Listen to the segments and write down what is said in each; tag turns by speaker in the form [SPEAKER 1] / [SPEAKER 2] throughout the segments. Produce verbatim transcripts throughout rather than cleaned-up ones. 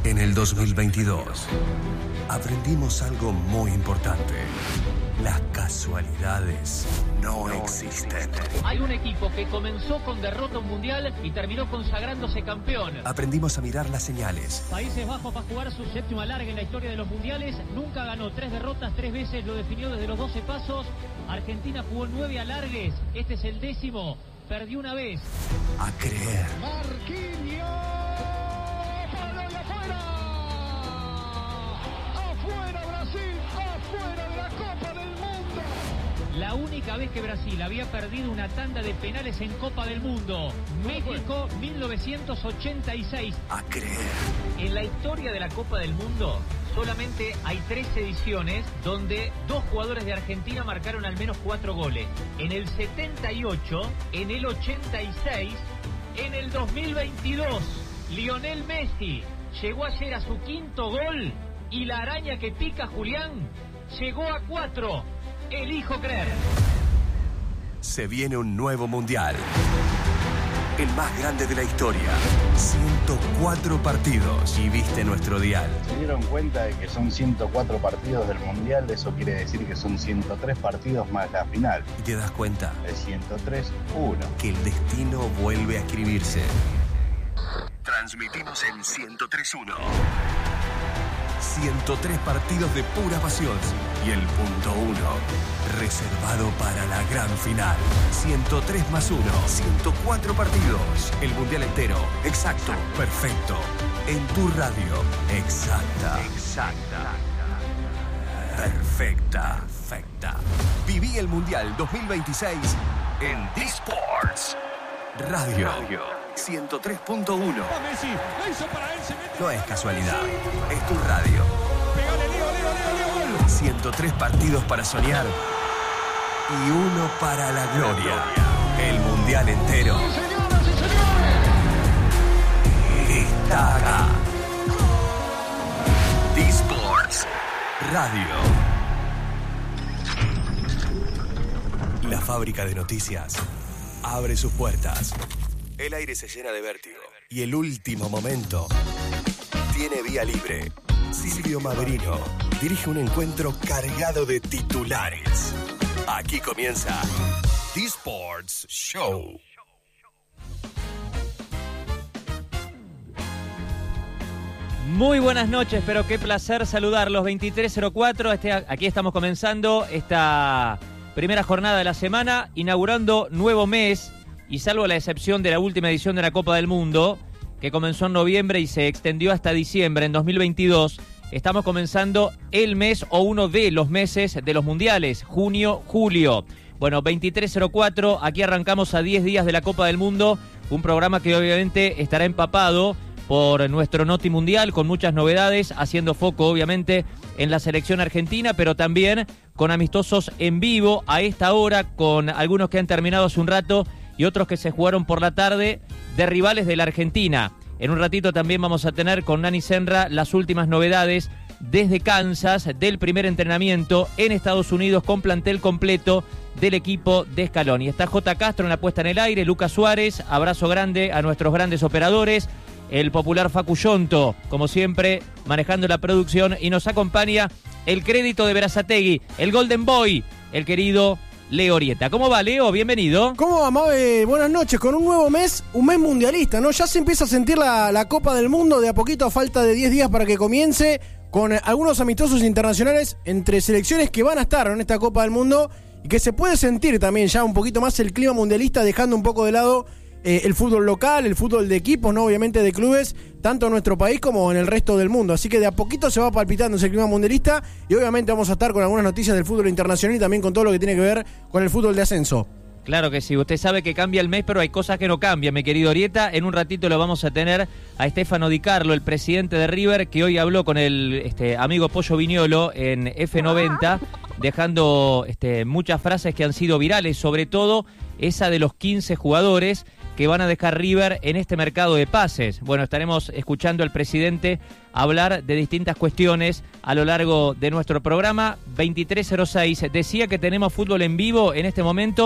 [SPEAKER 1] En el dos mil veintidós aprendimos algo muy importante. Las casualidades no existen.
[SPEAKER 2] Hay un equipo que comenzó con derrota mundial y terminó consagrándose campeón.
[SPEAKER 1] Aprendimos a mirar las señales.
[SPEAKER 2] Países Bajos va a jugar su séptimo alargue en la historia de los mundiales. Nunca ganó tres derrotas, tres veces lo definió desde los doce pasos. Argentina jugó nueve alargues. Este es el décimo. Perdió una vez.
[SPEAKER 1] A creer.
[SPEAKER 3] Marquinhos. ¡Palo y afuera! ¡Afuera Brasil! ¡Afuera de la Copa del Mundo!
[SPEAKER 2] La única vez que Brasil había perdido una tanda de penales en Copa del Mundo. México, mil novecientos ochenta y seis.
[SPEAKER 1] A creer.
[SPEAKER 2] En la historia de la Copa del Mundo solamente hay tres ediciones donde dos jugadores de Argentina marcaron al menos cuatro goles. En el setenta y ocho, en el ochenta y seis, en el dos mil veintidós. Lionel Messi llegó ayer a su quinto gol y la araña que pica Julián llegó a cuatro. Elijo creer.
[SPEAKER 1] Se viene un nuevo mundial. El más grande de la historia. ciento cuatro partidos. Y viste nuestro dial.
[SPEAKER 4] ¿Se dieron cuenta de que son ciento cuatro partidos del mundial? Eso quiere decir que son ciento tres partidos más la final.
[SPEAKER 1] Y te das cuenta.
[SPEAKER 4] El ciento tres uno.
[SPEAKER 1] Que el destino vuelve a escribirse. Transmitimos en ciento tres uno. ciento tres partidos de pura pasión. Y el punto uno, reservado para la gran final. ciento tres más uno, ciento cuatro partidos. El mundial entero, exacto, perfecto. En tu radio, exacta. Exacta. Perfecta. Perfecta. Viví el mundial dos mil veintiséis en D-Sports. Radio. Radio. ciento tres punto uno. No es casualidad, es tu radio. ciento tres partidos para soñar y uno para la gloria. El mundial entero está acá. D-Sports Radio. La fábrica de noticias abre sus puertas. El aire se llena de vértigo. Y el último momento tiene vía libre. Silvio Maverino dirige un encuentro cargado de titulares. Aquí comienza D-Sports Show.
[SPEAKER 2] Muy buenas noches, pero qué placer saludarlos. veintitrés cero cuatro, este, aquí estamos comenzando esta primera jornada de la semana, inaugurando nuevo mes. Y salvo la excepción de la última edición de la Copa del Mundo, que comenzó en noviembre y se extendió hasta diciembre en dos mil veintidós, estamos comenzando el mes o uno de los meses de los mundiales, junio, julio. Bueno, veintitrés cero cuatro, aquí arrancamos a diez días de la Copa del Mundo, un programa que obviamente estará empapado por nuestro Noti Mundial, con muchas novedades, haciendo foco obviamente en la selección argentina, pero también con amistosos en vivo a esta hora, con algunos que han terminado hace un rato y otros que se jugaron por la tarde de rivales de la Argentina. En un ratito también vamos a tener con Nani Senra las últimas novedades desde Kansas del primer entrenamiento en Estados Unidos con plantel completo del equipo de Scaloni. Está J. Castro en la puesta en el aire, Lucas Suárez, abrazo grande a nuestros grandes operadores, el popular Facu Yonto, como siempre, manejando la producción, y nos acompaña el crédito de Berazategui, el Golden Boy, el querido Leo Orieta. ¿Cómo va, Leo? Bienvenido.
[SPEAKER 5] ¿Cómo va, Mabe? Buenas noches. Con un nuevo mes, un mes mundialista, ¿no? Ya se empieza a sentir la, la Copa del Mundo de a poquito, a falta de diez días para que comience, con algunos amistosos internacionales entre selecciones que van a estar en esta Copa del Mundo y que se puede sentir también ya un poquito más el clima mundialista, dejando un poco de lado eh, el fútbol local, el fútbol de equipos, ¿no? Obviamente de clubes, tanto en nuestro país como en el resto del mundo. Así que de a poquito se va palpitando ese clima mundialista y obviamente vamos a estar con algunas noticias del fútbol internacional y también con todo lo que tiene que ver con el fútbol de ascenso.
[SPEAKER 2] Claro que sí, usted sabe que cambia el mes, pero hay cosas que no cambian, mi querido Orieta. En un ratito lo vamos a tener a Stefano Di Carlo, el presidente de River, que hoy habló con el este, amigo Pollo Viñolo en F noventa, dejando este, muchas frases que han sido virales, sobre todo esa de los quince jugadores que van a dejar River en este mercado de pases. Bueno, estaremos escuchando al presidente hablar de distintas cuestiones a lo largo de nuestro programa. Veintitrés cero seis, decía que tenemos fútbol en vivo en este momento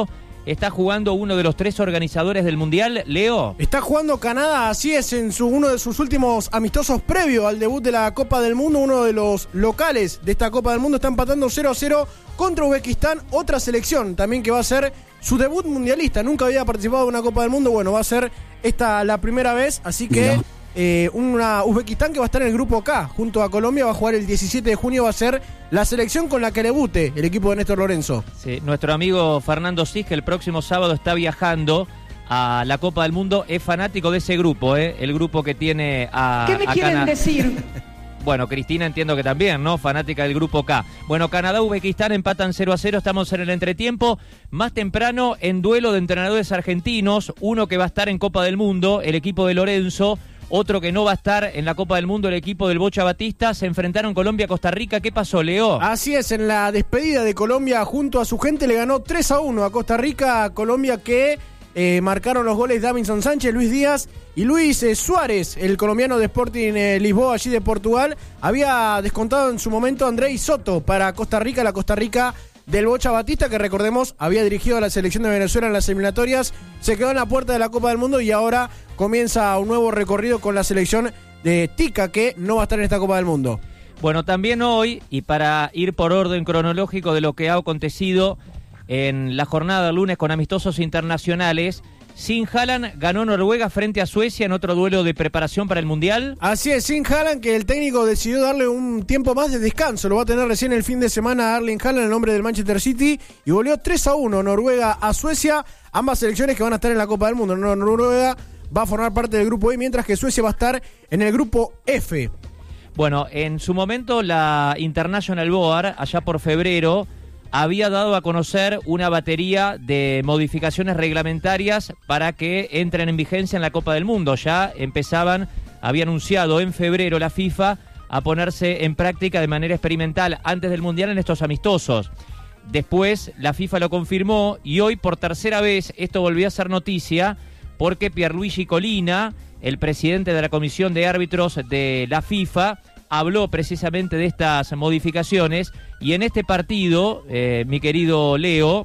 [SPEAKER 2] está jugando uno de los tres organizadores del Mundial, Leo.
[SPEAKER 5] Está jugando Canadá, así es, en su, uno de sus últimos amistosos previo al debut de la Copa del Mundo. Uno de los locales de esta Copa del Mundo está empatando cero a cero contra Uzbekistán, otra selección también que va a ser su debut mundialista. Nunca había participado en una Copa del Mundo, bueno, va a ser esta la primera vez, así que... No. Eh, una Uzbekistán que va a estar en el grupo K junto a Colombia, va a jugar el diecisiete de junio, va a ser la selección con la que debute el equipo de Néstor Lorenzo.
[SPEAKER 2] Sí, nuestro amigo Fernando Cis, que el próximo sábado está viajando a la Copa del Mundo, es fanático de ese grupo, ¿eh? El grupo que tiene a...
[SPEAKER 6] ¿Qué me
[SPEAKER 2] a
[SPEAKER 6] quieren
[SPEAKER 2] Cana...
[SPEAKER 6] decir?
[SPEAKER 2] Bueno, Cristina entiendo que también, ¿no? Fanática del grupo K. Bueno, Canadá, Uzbekistán empatan cero a cero, estamos en el entretiempo. Más temprano, en duelo de entrenadores argentinos, uno que va a estar en Copa del Mundo, el equipo de Lorenzo. Otro que no va a estar en la Copa del Mundo, el equipo del Bocha Batista. Se enfrentaron Colombia-Costa Rica. ¿Qué pasó, Leo?
[SPEAKER 5] Así es, en la despedida de Colombia junto a su gente le ganó tres a uno a Costa Rica. Colombia que eh, marcaron los goles Davinson Sánchez, Luis Díaz y Luis eh, Suárez, el colombiano de Sporting eh, Lisboa, allí de Portugal. Había descontado en su momento Andrei Soto para Costa Rica, la Costa Rica del Bocha Batista, que recordemos había dirigido a la selección de Venezuela en las eliminatorias, se quedó en la puerta de la Copa del Mundo y ahora comienza un nuevo recorrido con la selección de Tica, que no va a estar en esta Copa del Mundo.
[SPEAKER 2] Bueno, también hoy, y para ir por orden cronológico de lo que ha acontecido en la jornada del lunes con amistosos internacionales, Sin Haaland ganó Noruega frente a Suecia en otro duelo de preparación para el Mundial.
[SPEAKER 5] Así es, Sin Haaland, que el técnico decidió darle un tiempo más de descanso. Lo va a tener recién el fin de semana a Erling Haaland, en nombre del Manchester City. Y volvió tres a uno Noruega a Suecia. Ambas selecciones que van a estar en la Copa del Mundo. Noruega va a formar parte del grupo E, mientras que Suecia va a estar en el grupo F.
[SPEAKER 2] Bueno, en su momento la International Board, allá por febrero, había dado a conocer una batería de modificaciones reglamentarias para que entren en vigencia en la Copa del Mundo. Ya empezaban, había anunciado en febrero la FIFA a ponerse en práctica de manera experimental antes del Mundial en estos amistosos. Después la FIFA lo confirmó y hoy por tercera vez esto volvió a ser noticia porque Pierluigi Collina, el presidente de la Comisión de Árbitros de la FIFA, habló precisamente de estas modificaciones y en este partido, eh, mi querido Leo,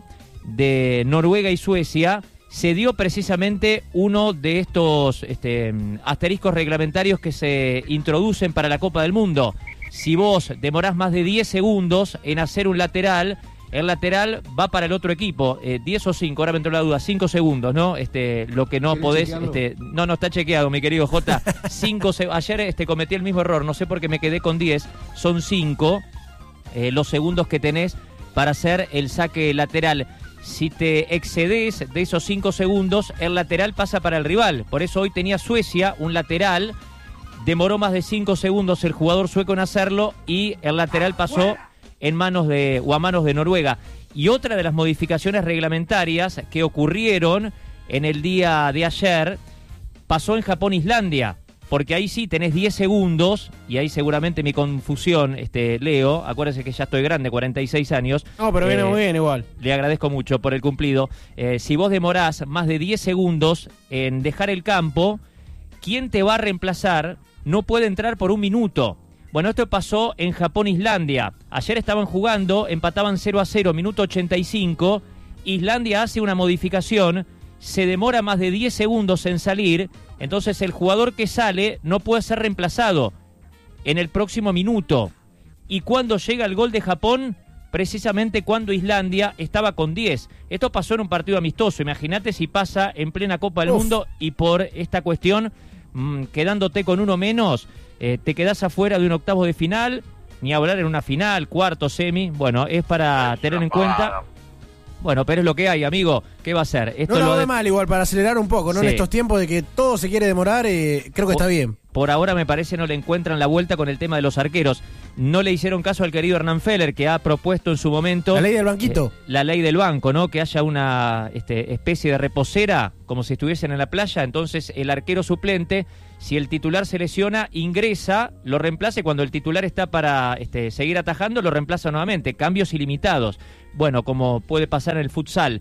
[SPEAKER 2] de Noruega y Suecia, se dio precisamente uno de estos este, asteriscos reglamentarios que se introducen para la Copa del Mundo. Si vos demorás más de diez segundos en hacer un lateral, el lateral va para el otro equipo, eh, diez o cinco, ahora me entró la duda, cinco segundos, ¿no? Este, lo que no podés, este, no, no está chequeado, mi querido Jota. cinco se, ayer este, cometí el mismo error, no sé por qué me quedé con diez, son cinco eh, los segundos que tenés para hacer el saque lateral. Si te excedes de esos cinco segundos, el lateral pasa para el rival. Por eso hoy tenía Suecia un lateral, demoró más de cinco segundos el jugador sueco en hacerlo y el lateral pasó en manos de o a manos de Noruega. Y otra de las modificaciones reglamentarias que ocurrieron en el día de ayer pasó en Japón-Islandia, porque ahí sí tenés diez segundos, y ahí seguramente mi confusión, este Leo, acuérdese que ya estoy grande, cuarenta y seis años.
[SPEAKER 5] No, pero viene
[SPEAKER 2] eh,
[SPEAKER 5] muy bien igual.
[SPEAKER 2] Le agradezco mucho por el cumplido. Eh, si vos demorás más de diez segundos en dejar el campo, quien te va a reemplazar no puede entrar por un minuto. Bueno, esto pasó en Japón-Islandia. Ayer estaban jugando, empataban cero a cero, minuto ochenta y cinco. Islandia hace una modificación, se demora más de diez segundos en salir, entonces el jugador que sale no puede ser reemplazado en el próximo minuto. Y cuando llega el gol de Japón, precisamente cuando Islandia estaba con diez. Esto pasó en un partido amistoso. Imagínate si pasa en plena Copa del Uf. Mundo y por esta cuestión, mmm, quedándote con uno menos, eh, te quedás afuera de un octavo de final, ni hablar en una final, cuarto, semi. Bueno, es para tener en cuenta. Bueno, pero es lo que hay, amigo. ¿Qué va a ser? Esto
[SPEAKER 5] no lo
[SPEAKER 2] lo
[SPEAKER 5] ve
[SPEAKER 2] de...
[SPEAKER 5] mal igual, para acelerar un poco, ¿no?
[SPEAKER 2] Sí.
[SPEAKER 5] En estos tiempos de que todo se quiere demorar, eh, creo que
[SPEAKER 2] por,
[SPEAKER 5] está bien.
[SPEAKER 2] Por ahora me parece no le encuentran la vuelta con el tema de los arqueros. No le hicieron caso al querido Hernán Feller, que ha propuesto en su momento...
[SPEAKER 5] La ley del banquito.
[SPEAKER 2] Eh, la ley del banco, ¿no? Que haya una este, especie de reposera, como si estuviesen en la playa. Entonces el arquero suplente, si el titular se lesiona, ingresa, lo reemplace. Cuando el titular está para este, seguir atajando, lo reemplaza nuevamente. Cambios ilimitados. Bueno, como puede pasar en el futsal.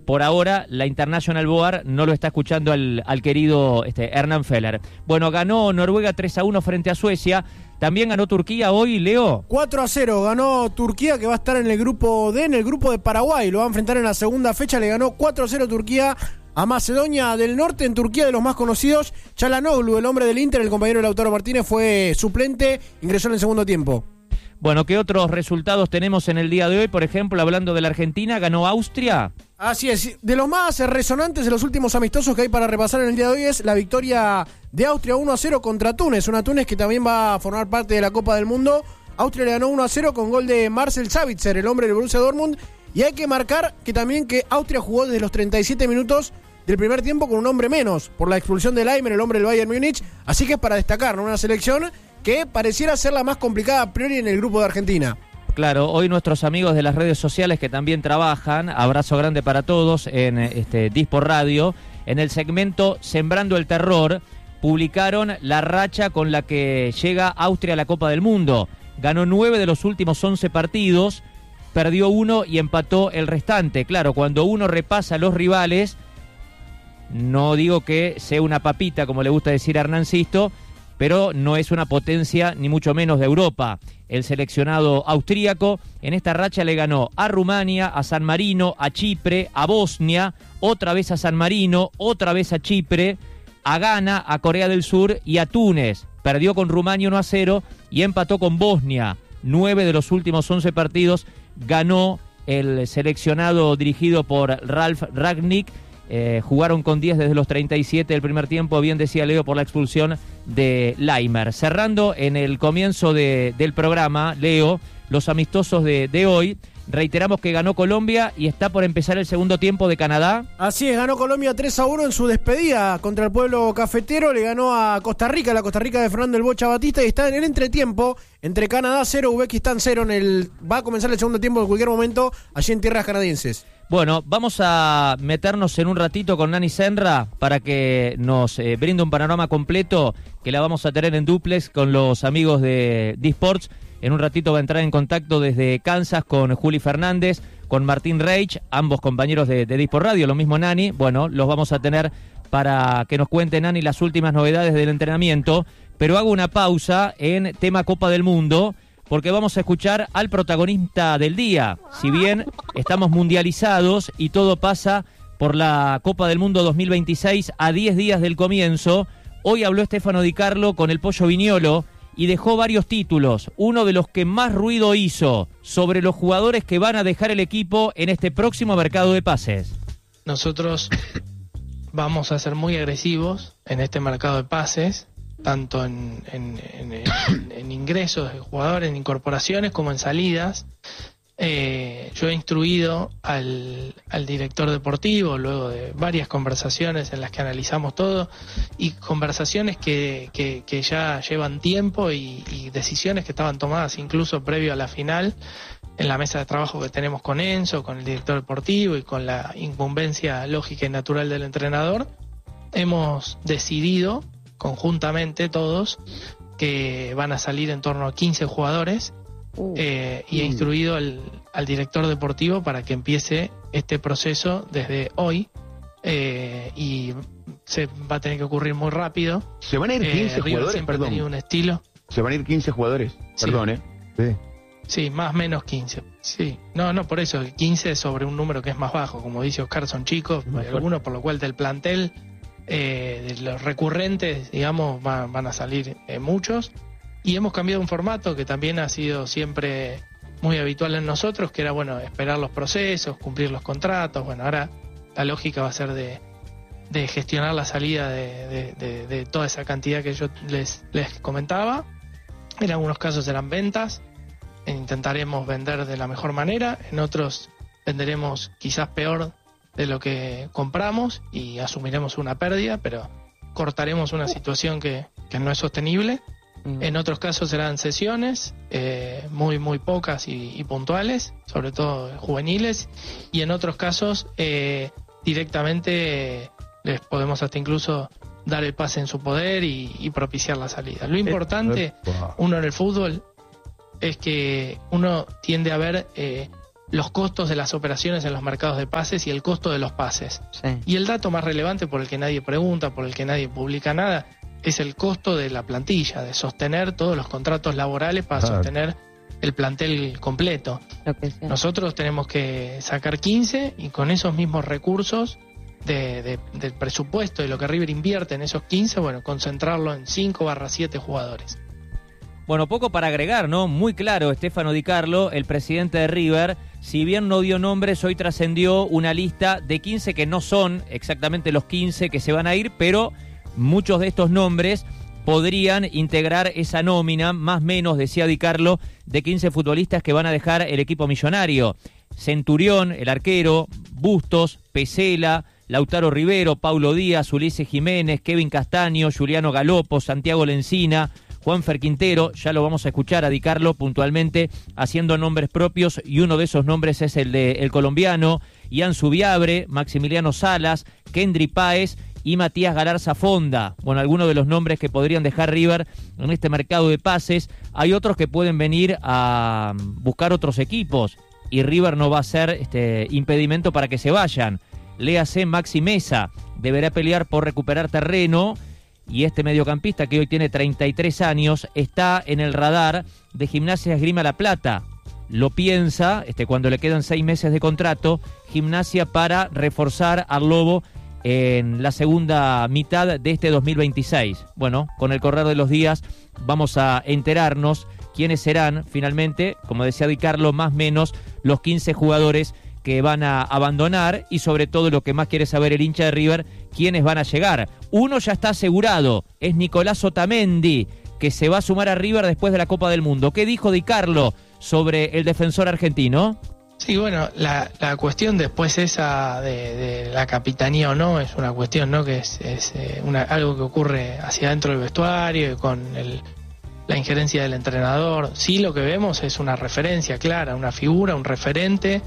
[SPEAKER 2] por ahora la International Board no lo está escuchando al, al querido este, Hernán Feller. Bueno, ganó Noruega tres a uno frente a Suecia. También ganó Turquía hoy, Leo.
[SPEAKER 5] cuatro a cero ganó Turquía, que va a estar en el grupo D, en el grupo de Paraguay. Lo va a enfrentar en la segunda fecha. Le ganó cuatro a cero Turquía a Macedonia del Norte. En Turquía, de los más conocidos, Çalhanoğlu, el hombre del Inter, el compañero de Lautaro Martínez, fue suplente, ingresó en el segundo tiempo.
[SPEAKER 2] Bueno, ¿qué otros resultados tenemos en el día de hoy? Por ejemplo, hablando de la Argentina, ganó Austria.
[SPEAKER 5] Así es, de los más resonantes de los últimos amistosos que hay para repasar en el día de hoy es la victoria de Austria uno a cero contra Túnez, una Túnez que también va a formar parte de la Copa del Mundo. Austria le ganó uno a cero con gol de Marcel Sabitzer, el hombre del Borussia Dortmund, y hay que marcar que también que Austria jugó desde los treinta y siete minutos del primer tiempo con un hombre menos, por la expulsión de Laimer, el hombre del Bayern Múnich, así que es para destacar, ¿no? Una selección que pareciera ser la más complicada a priori en el grupo de Argentina.
[SPEAKER 2] Claro, hoy nuestros amigos de las redes sociales que también trabajan, abrazo grande para todos en este Disport Radio, en el segmento Sembrando el Terror, publicaron la racha con la que llega Austria a la Copa del Mundo. Ganó nueve de los últimos once partidos, perdió uno y empató el restante. Claro, cuando uno repasa a los rivales, no digo que sea una papita, como le gusta decir a Hernán Sisto, pero no es una potencia ni mucho menos de Europa. El seleccionado austríaco en esta racha le ganó a Rumania, a San Marino, a Chipre, a Bosnia, otra vez a San Marino, otra vez a Chipre, a Ghana, a Corea del Sur y a Túnez. Perdió con Rumania uno a cero y empató con Bosnia. Nueve de los últimos once partidos ganó el seleccionado dirigido por Ralf Rangnick. Eh, jugaron con diez desde los treinta y siete del primer tiempo, bien decía Leo, por la expulsión de Laimer. Cerrando en el comienzo de, del programa, Leo, los amistosos de, de hoy, reiteramos que ganó Colombia y está por empezar el segundo tiempo de Canadá.
[SPEAKER 5] Así es, ganó Colombia tres a uno en su despedida contra el pueblo cafetero, le ganó a Costa Rica, la Costa Rica de Fernando el Bocha Batista, y está en el entretiempo entre Canadá cero, Uzbekistán cero, en el, va a comenzar el segundo tiempo en cualquier momento allí en tierras canadienses.
[SPEAKER 2] Bueno, vamos a meternos en un ratito con Nani Senra para que nos eh, brinde un panorama completo, que la vamos a tener en duplex con los amigos de Disports. En un ratito va a entrar en contacto desde Kansas con Juli Fernández, con Martín Reich, ambos compañeros de, de Disport Radio, lo mismo Nani. Bueno, los vamos a tener para que nos cuente Nani las últimas novedades del entrenamiento, pero hago una pausa en tema Copa del Mundo, porque vamos a escuchar al protagonista del día. Si bien estamos mundializados y todo pasa por la Copa del Mundo dos mil veintiséis a diez días del comienzo, hoy habló Stefano Di Carlo con el Pollo Viñolo y dejó varios títulos. Uno de los que más ruido hizo sobre los jugadores que van a dejar el equipo en este próximo mercado de pases.
[SPEAKER 6] Nosotros vamos a ser muy agresivos en este mercado de pases, tanto en, en, en, en, en ingresos de jugadores, en incorporaciones, como en salidas. Eh, yo he instruido al, al director deportivo, luego de varias conversaciones en las que analizamos todo, y conversaciones que, que, que ya llevan tiempo y, y decisiones que estaban tomadas incluso previo a la final, en la mesa de trabajo que tenemos con Enzo, con el director deportivo y con la incumbencia lógica y natural del entrenador. Hemos decidido conjuntamente todos que van a salir en torno a quince jugadores, eh, y he instruido al, al director deportivo para que empiece este proceso desde hoy, eh, y se va a tener que ocurrir muy rápido.
[SPEAKER 7] ¿Se van a ir quince
[SPEAKER 6] eh, River
[SPEAKER 7] jugadores?
[SPEAKER 6] siempre
[SPEAKER 7] Perdón.
[SPEAKER 6] ha tenido un estilo.
[SPEAKER 7] ¿Se van a ir quince jugadores?
[SPEAKER 6] Sí.
[SPEAKER 7] Perdón, ¿eh? Sí.
[SPEAKER 6] Sí, más o menos quince. Sí, no, no, por eso, quince sobre un número que es más bajo. Como dice Oscar, son chicos, algunos, por lo cual del plantel, eh, de los recurrentes, digamos, va, van a salir eh, muchos. Y hemos cambiado un formato que también ha sido siempre muy habitual en nosotros, que era, bueno, esperar los procesos, cumplir los contratos. Bueno, ahora la lógica va a ser de, de gestionar la salida de, de, de, de toda esa cantidad que yo les, les comentaba. En algunos casos eran ventas. Intentaremos vender de la mejor manera, en otros venderemos quizás peor de lo que compramos y asumiremos una pérdida, pero cortaremos una situación que, que no es sostenible. Mm. En otros casos serán sesiones, eh, muy muy pocas y, y puntuales, sobre todo juveniles, y en otros casos eh, directamente eh, les podemos hasta incluso dar el pase en su poder y, y propiciar la salida. Lo importante, uno en el fútbol, es que uno tiende a ver eh, los costos de las operaciones en los mercados de pases y el costo de los pases.
[SPEAKER 8] Sí.
[SPEAKER 6] Y el dato más relevante, por el que nadie pregunta, por el que nadie publica nada, es el costo de la plantilla, de sostener todos los contratos laborales para
[SPEAKER 7] Claro.
[SPEAKER 6] sostener el plantel completo.
[SPEAKER 8] Lo que sea.
[SPEAKER 6] Nosotros tenemos que sacar quince y con esos mismos recursos de, de- del presupuesto y lo que River invierte en esos quince, bueno, concentrarlo en cinco barra siete jugadores.
[SPEAKER 2] Bueno, poco para agregar, ¿no? Muy claro, Stefano Di Carlo, el presidente de River, si bien no dio nombres, hoy trascendió una lista de quince que no son exactamente los quince que se van a ir, pero muchos de estos nombres podrían integrar esa nómina, más o menos, decía Di Carlo, de quince futbolistas que van a dejar el equipo millonario. Centurión, el arquero, Bustos, Pesela, Lautaro Rivero, Paulo Díaz, Ulises Jiménez, Kevin Castaño, Juliano Galopo, Santiago Lencina, Juanfer Quintero. Ya lo vamos a escuchar a Di Carlo puntualmente haciendo nombres propios, y uno de esos nombres es el de el colombiano Ian Subiabre, Maximiliano Salas, Kendry Páez y Matías Galarza Fonda. Bueno, algunos de los nombres que podrían dejar River en este mercado de pases. Hay otros que pueden venir a buscar otros equipos y River no va a ser este impedimento para que se vayan. Léase Maxi Mesa, deberá pelear por recuperar terreno, y este mediocampista, que hoy tiene treinta y tres años, está en el radar de Gimnasia Esgrima La Plata. Lo piensa este cuando le quedan seis meses de contrato Gimnasia para reforzar al Lobo en la segunda mitad de este dos mil veintiséis. Bueno, con el correr de los días vamos a enterarnos quiénes serán finalmente, como decía Di Carlo, más o menos los quince jugadores que van a abandonar, y sobre todo lo que más quiere saber el hincha de River, quiénes van a llegar. Uno ya está asegurado, es Nicolás Otamendi, que se va a sumar a River después de la Copa del Mundo. ¿Qué dijo Di Carlo sobre el defensor argentino?
[SPEAKER 6] Sí, bueno, la, la cuestión después esa de, de la capitanía o no, es una cuestión, ¿no? Que es, es eh, una, algo que ocurre hacia adentro del vestuario y con el, la injerencia del entrenador. Sí, lo que vemos es una referencia clara, una figura, un referente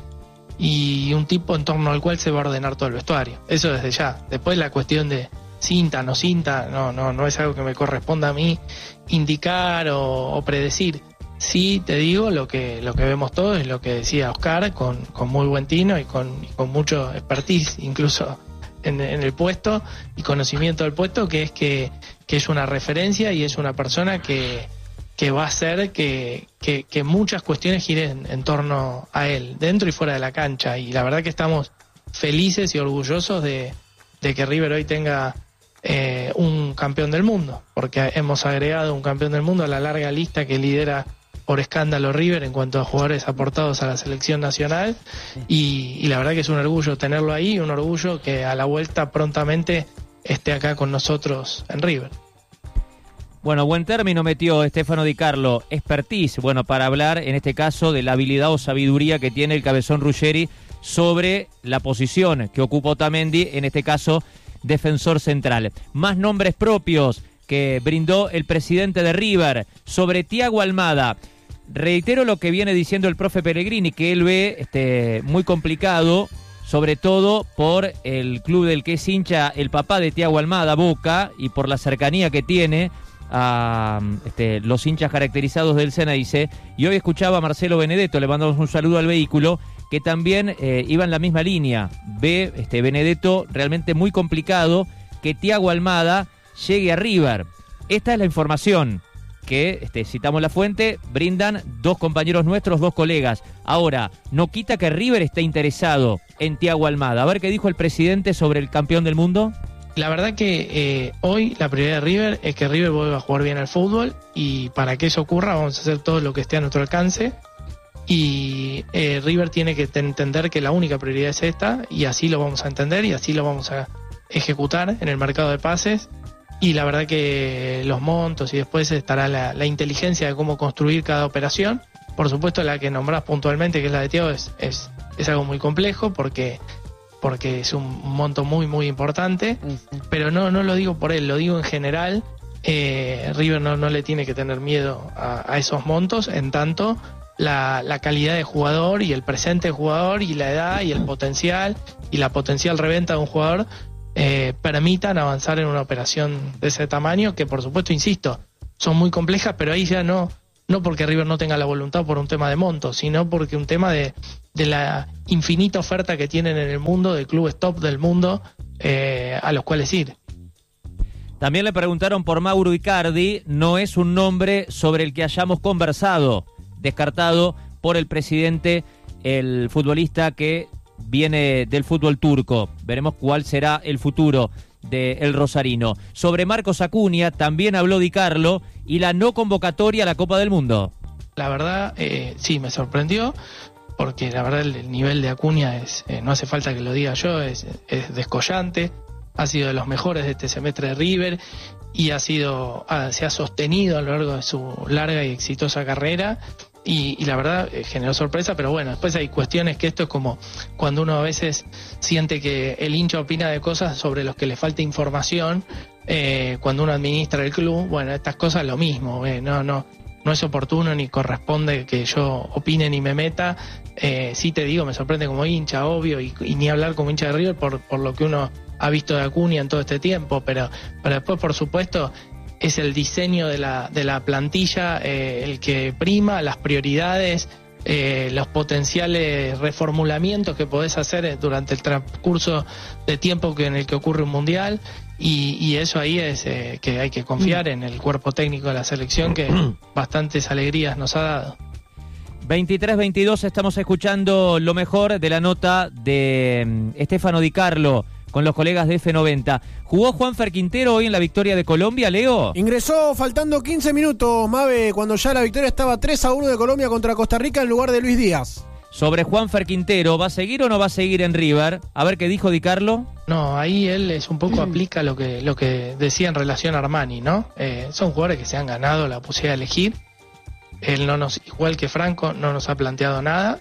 [SPEAKER 6] y un tipo en torno al cual se va a ordenar todo el vestuario. Eso desde ya. Después la cuestión de cinta, no cinta, no, no, no es algo que me corresponda a mí indicar o, o predecir. Sí, te digo, lo que lo que vemos todos es lo que decía Oscar, con, con muy buen tino y con, y con mucho expertise, incluso en, en el puesto y conocimiento del puesto, que es que, que es una referencia y es una persona que, que va a hacer que, que, que muchas cuestiones giren en torno a él, dentro y fuera de la cancha. Y la verdad que estamos felices y orgullosos de, de que River hoy tenga eh, un campeón del mundo, porque hemos agregado un campeón del mundo a la larga lista que lidera por escándalo River en cuanto a jugadores aportados a la selección nacional, y, y la verdad que es un orgullo tenerlo ahí, un orgullo que a la vuelta prontamente esté acá con nosotros en River.
[SPEAKER 2] Bueno, buen término metió Stefano Di Carlo, expertise, bueno, para hablar en este caso de la habilidad o sabiduría que tiene el cabezón Ruggeri sobre la posición que ocupa Otamendi, en este caso defensor central. Más nombres propios que brindó el presidente de River sobre Thiago Almada. Reitero lo que viene diciendo el profe Pellegrini, que él ve este, muy complicado, sobre todo por el club del que es hincha el papá de Thiago Almada, Boca, y por la cercanía que tiene a este, los hinchas caracterizados del Ceneice. Y hoy escuchaba a Marcelo Benedetto, le mandamos un saludo al vehículo, que también eh, iba en la misma línea. Ve este, Benedetto realmente muy complicado que Thiago Almada llegue a River. Esta es la información que, este, citamos la fuente, brindan dos compañeros nuestros, dos colegas. Ahora, no quita que River esté interesado en Thiago Almada. A ver qué dijo el presidente sobre el campeón del mundo.
[SPEAKER 6] La verdad que eh, hoy la prioridad de River es que River vuelva a jugar bien al fútbol, y para que eso ocurra vamos a hacer todo lo que esté a nuestro alcance, y eh, River tiene que entender que la única prioridad es esta, y así lo vamos a entender y así lo vamos a ejecutar en el mercado de pases. Y la verdad que los montos y después estará la, la inteligencia de cómo construir cada operación. Por supuesto, la que nombrás puntualmente, que es la de Thiago, es, es, es algo muy complejo porque, porque es un monto muy, muy importante. Pero no, no lo digo por él, lo digo en general. Eh, River no, no le tiene que tener miedo a, a esos montos, en tanto la, la calidad de jugador y el presente de jugador y la edad y el potencial y la potencial reventa de un jugador Eh, permitan avanzar en una operación de ese tamaño, que por supuesto, insisto, son muy complejas, pero ahí ya no no porque River no tenga la voluntad por un tema de monto, sino porque un tema de, de la infinita oferta que tienen en el mundo, de clubes top del mundo, eh, a los cuales ir.
[SPEAKER 2] También le preguntaron por Mauro Icardi, no es un nombre sobre el que hayamos conversado, descartado por el presidente, el futbolista que viene del fútbol turco. Veremos cuál será el futuro del rosarino. Sobre Marcos Acuña también habló Di Carlo y la no convocatoria a la Copa del Mundo.
[SPEAKER 6] La verdad, eh, sí, me sorprendió, porque la verdad el, el nivel de Acuña es, eh, no hace falta que lo diga yo, es, es descollante. Ha sido de los mejores de este semestre de River y ha sido ha, se ha sostenido a lo largo de su larga y exitosa carrera y, y la verdad eh, generó sorpresa, pero bueno, después hay cuestiones que esto es como cuando uno a veces siente que el hincha opina de cosas sobre los que le falta información, eh, cuando uno administra el club, bueno, estas cosas lo mismo, eh, no, no, no es oportuno ni corresponde que yo opine ni me meta, eh, sí te digo, me sorprende como hincha, obvio, y, y ni hablar como hincha de River por, por lo que uno ha visto de Acuña en todo este tiempo, pero, pero después, por supuesto, es el diseño de la, de la plantilla eh, el que prima, las prioridades, eh, los potenciales reformulamientos que podés hacer durante el transcurso de tiempo que en el que ocurre un mundial, y, y eso ahí es eh, que hay que confiar en el cuerpo técnico de la selección, que bastantes alegrías nos ha dado.
[SPEAKER 2] veintitrés veintidós, estamos escuchando lo mejor de la nota de um, Stefano Di Carlo con los colegas de F noventa. ¿Jugó Juanfer Quintero hoy en la victoria de Colombia, Leo?
[SPEAKER 5] Ingresó faltando quince minutos, Mabe, cuando ya la victoria estaba tres a uno de Colombia contra Costa Rica en lugar de Luis Díaz.
[SPEAKER 2] Sobre Juanfer Quintero, ¿va a seguir o no va a seguir en River? A ver qué dijo Di Carlo.
[SPEAKER 6] No, ahí él es un poco aplica lo que lo que decía en relación a Armani, ¿no? Eh, son jugadores que se han ganado la posibilidad de elegir. Él no nos, igual que Franco, no nos ha planteado nada.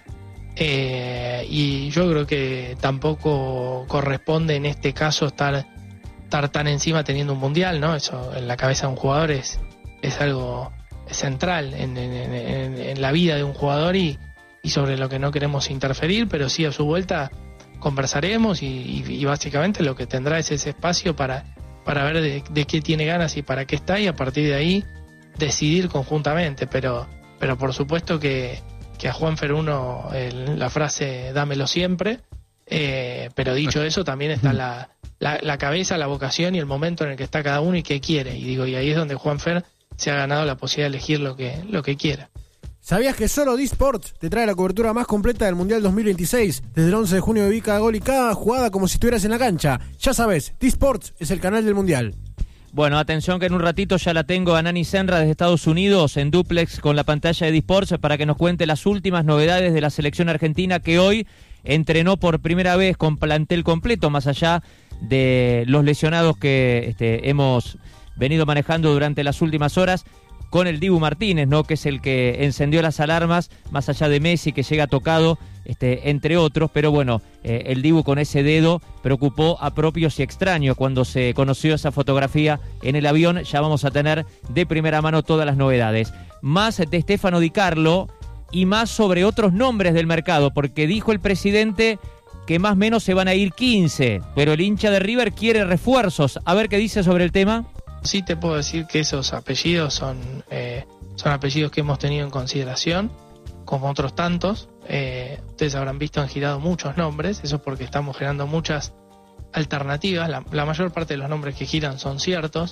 [SPEAKER 6] Eh, y yo creo que tampoco corresponde en este caso estar, estar tan encima teniendo un mundial, ¿no? Eso en la cabeza de un jugador es, es algo central en, en, en, en la vida de un jugador y, y sobre lo que no queremos interferir, pero sí a su vuelta conversaremos y, y, y básicamente lo que tendrá es ese espacio para, para ver de, de qué tiene ganas y para qué está, y a partir de ahí decidir conjuntamente, pero, pero por supuesto que que a Juanfer uno el, la frase dámelo siempre, eh, pero dicho eso también está la, la, la cabeza, la vocación y el momento en el que está cada uno y qué quiere, y digo, y ahí es donde Juanfer se ha ganado la posibilidad de elegir lo que, lo que quiera.
[SPEAKER 5] ¿Sabías que solo D-Sport te trae la cobertura más completa del Mundial dos mil veintiséis? Desde el once de junio viví cada gol y cada jugada como si estuvieras en la cancha. Ya sabes, D-Sport es el canal del Mundial.
[SPEAKER 2] Bueno, atención que en un ratito ya la tengo a Nani Senra desde Estados Unidos en duplex con la pantalla de D-Sports para que nos cuente las últimas novedades de la selección argentina, que hoy entrenó por primera vez con plantel completo, más allá de los lesionados que este, hemos venido manejando durante las últimas horas, con el Dibu Martínez, ¿no? Que es el que encendió las alarmas, más allá de Messi, que llega tocado, este, entre otros, pero bueno, eh, el Dibu con ese dedo preocupó a propios y extraños. Cuando se conoció esa fotografía en el avión, ya vamos a tener de primera mano todas las novedades. Más de Stefano Di Carlo y más sobre otros nombres del mercado, porque dijo el presidente que más o menos se van a ir quince, pero el hincha de River quiere refuerzos. A ver qué dice sobre el tema.
[SPEAKER 6] Sí te puedo decir que esos apellidos son, eh, son apellidos que hemos tenido en consideración, como otros tantos. Eh, ustedes habrán visto, han girado muchos nombres, eso porque estamos generando muchas alternativas. La, la mayor parte de los nombres que giran son ciertos.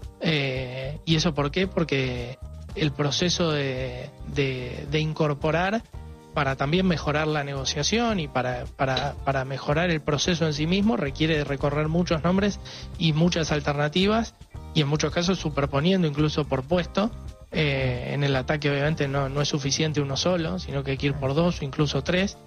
[SPEAKER 6] Eh, ¿Y eso por qué? Porque el proceso de, de, de incorporar para también mejorar la negociación y para, para, para mejorar el proceso en sí mismo requiere de recorrer muchos nombres y muchas alternativas, y en muchos casos superponiendo incluso por puesto. Eh, en el ataque obviamente no, no es suficiente uno solo, sino que hay que ir por dos o incluso tres,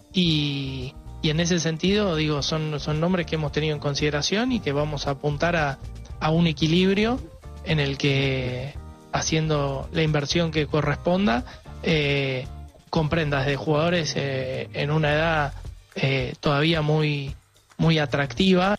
[SPEAKER 6] y, y en ese sentido digo son, son nombres que hemos tenido en consideración y que vamos a apuntar a, a un equilibrio en el que, haciendo la inversión que corresponda, eh, comprendas de jugadores eh, en una edad eh, todavía muy, muy atractiva.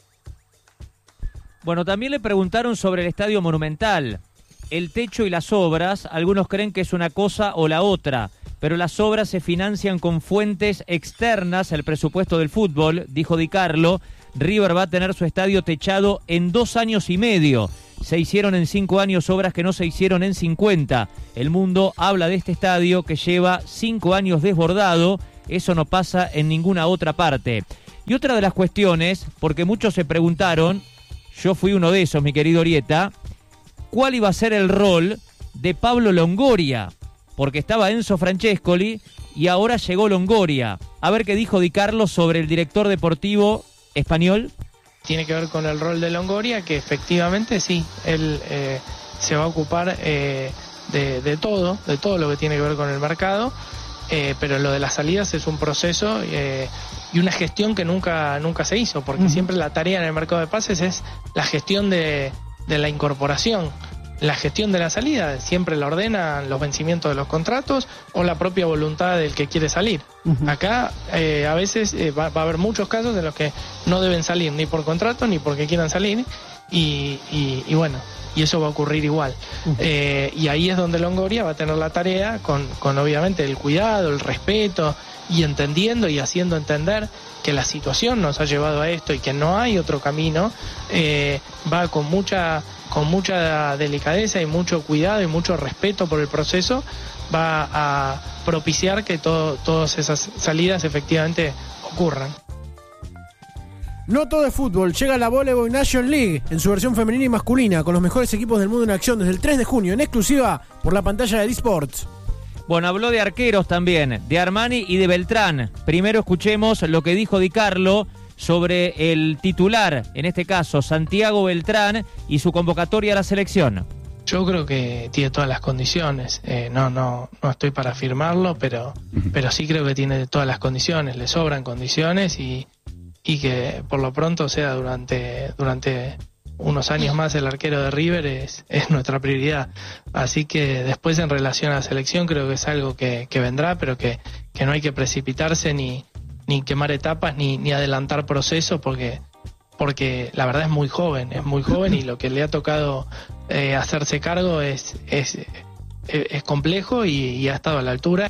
[SPEAKER 2] Bueno, también le preguntaron sobre el Estadio Monumental, el techo y las obras. Algunos creen que es una cosa o la otra, pero las obras se financian con fuentes externas al presupuesto del fútbol, dijo Di Carlo. River va a tener su estadio techado en dos años y medio. Se hicieron en cinco años obras que no se hicieron en cincuenta. El mundo habla de este estadio que lleva cinco años desbordado. Eso no pasa en ninguna otra parte. Y otra de las cuestiones, porque muchos se preguntaron, yo fui uno de esos, mi querido Orieta, ¿cuál iba a ser el rol de Pablo Longoria? Porque estaba Enzo Francescoli y ahora llegó Longoria. A ver qué dijo Di Carlo sobre el director deportivo español.
[SPEAKER 6] Tiene que ver con el rol de Longoria, que efectivamente sí, él eh, se va a ocupar eh, de, de todo, de todo lo que tiene que ver con el mercado, eh, pero lo de las salidas es un proceso eh, y una gestión que nunca, nunca se hizo, porque uh-huh. siempre la tarea en el mercado de pases es la gestión de, de la incorporación. La gestión de la salida siempre la ordenan los vencimientos de los contratos o la propia voluntad del que quiere salir. Uh-huh. Acá eh, a veces eh, va, va a haber muchos casos en los que no deben salir ni por contrato ni porque quieran salir y, y, y bueno, y eso va a ocurrir igual. Uh-huh. Eh, y ahí es donde Longoria va a tener la tarea con, con obviamente el cuidado, el respeto y entendiendo y haciendo entender que la situación nos ha llevado a esto y que no hay otro camino. eh, va con mucha con mucha delicadeza y mucho cuidado y mucho respeto por el proceso, va a propiciar que todo, todas esas salidas efectivamente ocurran.
[SPEAKER 5] No todo es fútbol, llega la Volleyball Nation League en su versión femenina y masculina, con los mejores equipos del mundo en acción desde el tres de junio, en exclusiva por la pantalla de D-Sports.
[SPEAKER 2] Bueno, habló de arqueros también, de Armani y de Beltrán. Primero escuchemos lo que dijo Di Carlo sobre el titular, en este caso Santiago Beltrán, y su convocatoria a la selección.
[SPEAKER 6] Yo creo que tiene todas las condiciones, eh, no no no estoy para afirmarlo, pero pero sí creo que tiene todas las condiciones, le sobran condiciones y, y que por lo pronto sea durante durante unos años más el arquero de River es, es nuestra prioridad. Así que después en relación a la selección creo que es algo que, que vendrá, pero que, que no hay que precipitarse ni ni quemar etapas, ni, ni adelantar procesos, porque, porque la verdad es muy joven, es muy joven y lo que le ha tocado eh, hacerse cargo es, es, es complejo y, y ha estado a la altura.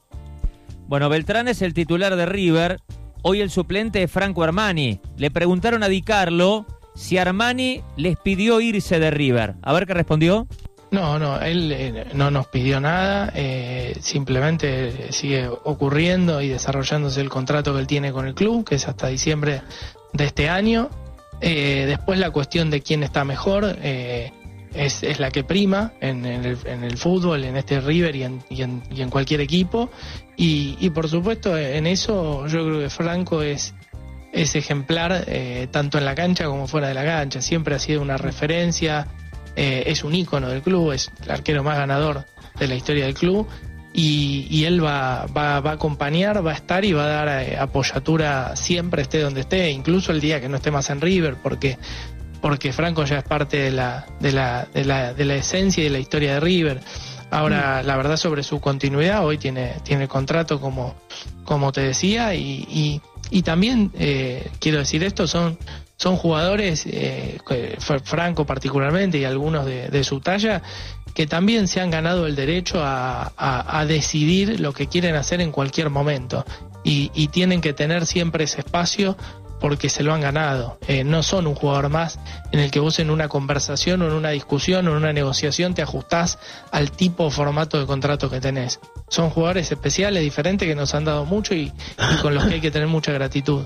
[SPEAKER 2] Bueno, Beltrán es el titular de River, hoy el suplente es Franco Armani. Le preguntaron a Di Carlo si Armani les pidió irse de River. A ver qué respondió.
[SPEAKER 6] No, no, él eh, no nos pidió nada, eh, simplemente sigue ocurriendo y desarrollándose el contrato que él tiene con el club, que es hasta diciembre de este año. Eh, después la cuestión de quién está mejor eh, es, es la que prima en, en, el, en el fútbol, en este River y en, y en, y en cualquier equipo. Y, y por supuesto en eso yo creo que Franco es, es ejemplar eh, tanto en la cancha como fuera de la cancha. Siempre ha sido una referencia. Eh, es un ícono del club, es el arquero más ganador de la historia del club y, y él va, va, va a acompañar, va a estar y va a dar eh, apoyatura siempre, esté donde esté, incluso el día que no esté más en River, porque, porque Franco ya es parte de la, de, la, de, la, de la esencia y de la historia de River. Ahora, mm. la verdad sobre su continuidad, hoy tiene, tiene contrato como, como te decía y, y, y también eh, quiero decir esto, son... Son jugadores, eh, Franco particularmente y algunos de, de su talla, que también se han ganado el derecho a, a, a decidir lo que quieren hacer en cualquier momento. Y, y tienen que tener siempre ese espacio porque se lo han ganado. Eh, no son un jugador más en el que vos en una conversación o en una discusión o en una negociación te ajustás al tipo o formato de contrato que tenés. Son jugadores especiales, diferentes, que nos han dado mucho y, y con los que hay que tener mucha gratitud.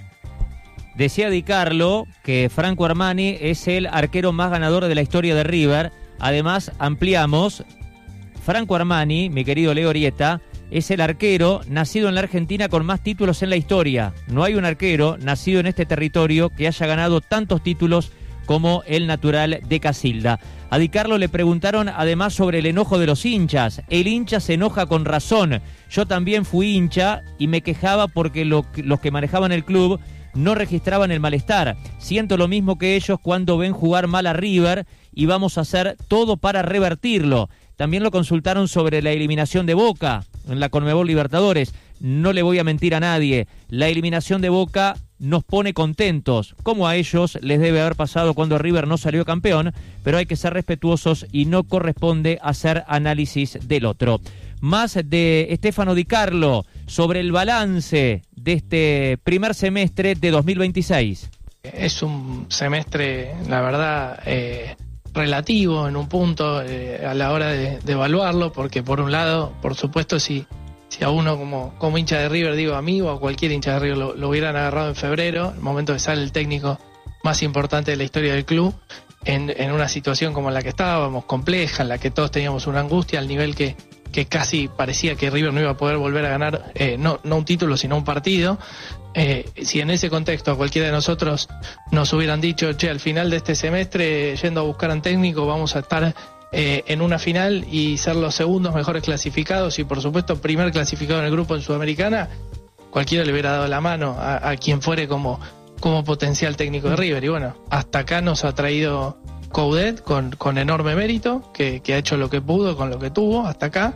[SPEAKER 2] Decía Di Carlo que Franco Armani es el arquero más ganador de la historia de River. Además, ampliamos, Franco Armani, mi querido Leo Orieta, es el arquero nacido en la Argentina con más títulos en la historia. No hay un arquero nacido en este territorio que haya ganado tantos títulos como el natural de Casilda. A Di Carlo le preguntaron además sobre el enojo de los hinchas. El hincha se enoja con razón. Yo también fui hincha y me quejaba porque lo, los que manejaban el club no registraban el malestar. Siento lo mismo que ellos cuando ven jugar mal a River y vamos a hacer todo para revertirlo. También lo consultaron sobre la eliminación de Boca en la Conmebol Libertadores. No le voy a mentir a nadie, la eliminación de Boca nos pone contentos, como a ellos les debe haber pasado cuando River no salió campeón, pero hay que ser respetuosos y no corresponde hacer análisis del otro. Más de Stefano Di Carlo sobre el balance de este primer semestre de dos mil veintiséis.
[SPEAKER 6] Es un semestre, la verdad, eh, relativo en un punto eh, a la hora de, de evaluarlo, porque por un lado, por supuesto, si, si a uno como, como hincha de River, digo amigo, a cualquier hincha de River lo, lo hubieran agarrado en febrero, el momento que sale el técnico más importante de la historia del club, en, en una situación como la que estábamos, compleja, en la que todos teníamos una angustia al nivel que, que casi parecía que River no iba a poder volver a ganar, eh, no, no un título, sino un partido. Eh, si en ese contexto a cualquiera de nosotros nos hubieran dicho, che, al final de este semestre, yendo a buscar a un técnico, vamos a estar eh, en una final y ser los segundos mejores clasificados y por supuesto primer clasificado en el grupo en Sudamericana, cualquiera le hubiera dado la mano a, a quien fuere como, como potencial técnico de River. Y bueno, hasta acá nos ha traído Coudet con, con enorme mérito, que, que ha hecho lo que pudo con lo que tuvo hasta acá.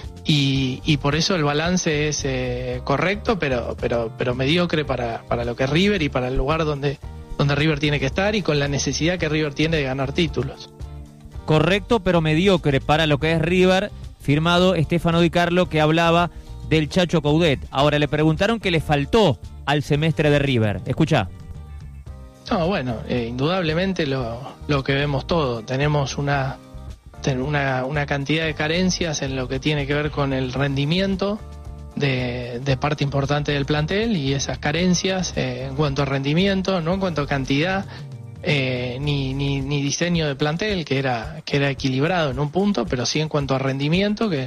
[SPEAKER 6] Y, y por eso el balance es eh, correcto, pero, pero, pero mediocre para, para lo que es River y para el lugar donde, donde River tiene que estar y con la necesidad que River tiene de ganar títulos.
[SPEAKER 2] Correcto, pero mediocre para lo que es River, firmado Stefano Di Carlo, que hablaba del Chacho Coudet. Ahora le preguntaron qué le faltó al semestre de River. Escuchá.
[SPEAKER 6] No, bueno, eh, indudablemente lo, lo que vemos todo. Tenemos una... Una, una cantidad de carencias en lo que tiene que ver con el rendimiento de, de parte importante del plantel, y esas carencias eh, en cuanto a rendimiento, no en cuanto a cantidad eh, ni, ni, ni diseño de plantel, que era, que era equilibrado en un punto, pero sí en cuanto a rendimiento, que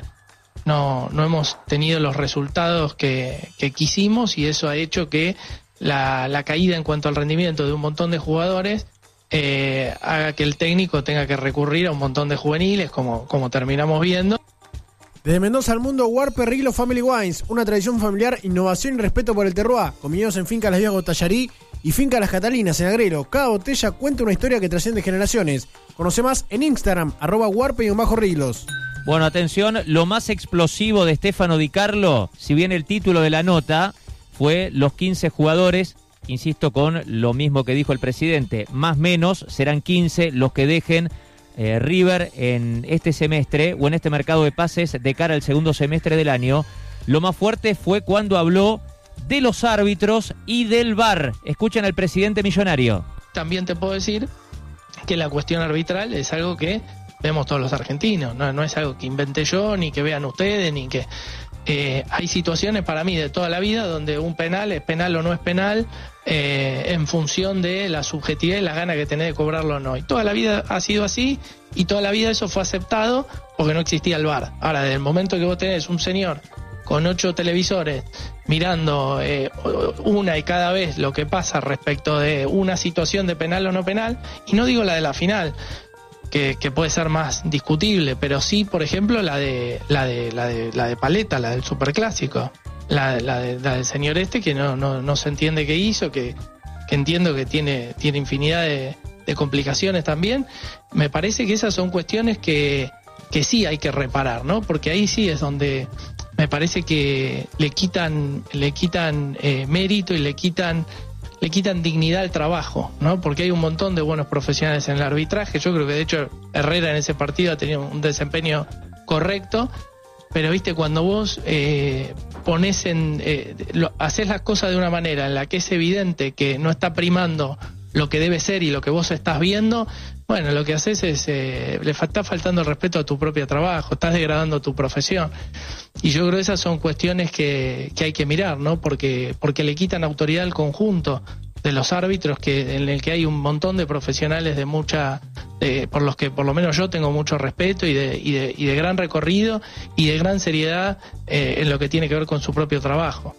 [SPEAKER 6] no, no hemos tenido los resultados que, que quisimos, y eso ha hecho que la, la caída en cuanto al rendimiento de un montón de jugadores Eh, haga que el técnico tenga que recurrir a un montón de juveniles, como, como terminamos viendo.
[SPEAKER 5] Desde Mendoza al mundo, Warper Riglo Family Wines, una tradición familiar, innovación y respeto por el terroir, con viñedos en Finca Las Vías Gotallarí y Finca Las Catalinas en Agrelo. Cada botella cuenta una historia que trasciende generaciones. Conoce más en Instagram, arroba Warper-Riglos.
[SPEAKER 2] Bueno, atención, lo más explosivo de Stefano Di Carlo, si bien el título de la nota fue los quince jugadores, insisto con lo mismo que dijo el presidente, más o menos serán quince los que dejen eh, River en este semestre o en este mercado de pases de cara al segundo semestre del año. Lo más fuerte fue cuando habló de los árbitros y del V A R. Escuchen al presidente millonario.
[SPEAKER 6] También te puedo decir que la cuestión arbitral es algo que vemos todos los argentinos, no, no es algo que inventé yo, ni que vean ustedes, ni que... Eh, hay situaciones para mí de toda la vida donde un penal es penal o no es penal eh, en función de la subjetividad y la gana que tenés de cobrarlo o no. Y toda la vida ha sido así y toda la vida eso fue aceptado porque no existía el V A R. Ahora, desde el momento que vos tenés un señor con ocho televisores mirando eh, una y cada vez lo que pasa respecto de una situación de penal o no penal, y no digo la de la final, Que, que puede ser más discutible, pero sí, por ejemplo, la de la de la de la de Paleta, la del superclásico, la, la, de, la del señor este que no, no, no se entiende qué hizo, que, que entiendo que tiene, tiene infinidad de, de complicaciones también. Me parece que esas son cuestiones que, que sí hay que reparar, ¿no? Porque ahí sí es donde me parece que le quitan, le quitan eh, mérito y le quitan le quitan dignidad al trabajo, ¿no? Porque hay un montón de buenos profesionales en el arbitraje. Yo creo que de hecho Herrera en ese partido ha tenido un desempeño correcto, pero viste, cuando vos eh, pones en eh, lo, haces las cosas de una manera en la que es evidente que no está primando lo que debe ser y lo que vos estás viendo, bueno, lo que haces es eh, le está faltando el respeto a tu propio trabajo, estás degradando tu profesión. Y yo creo que esas son cuestiones que, que hay que mirar, ¿no? Porque, porque le quitan autoridad al conjunto de los árbitros, que en el que hay un montón de profesionales de mucha, eh, por los que por lo menos yo tengo mucho respeto y de, y de, y de gran recorrido y de gran seriedad eh, en lo que tiene que ver con su propio trabajo.